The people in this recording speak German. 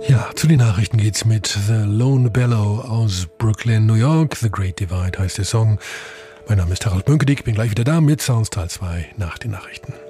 Ja, zu den Nachrichten geht's mit The Lone Bellow aus Brooklyn, New York. The Great Divide heißt der Song. Mein Name ist Harald Bönkedick, bin gleich wieder da mit Sounds Teil 2 nach den Nachrichten.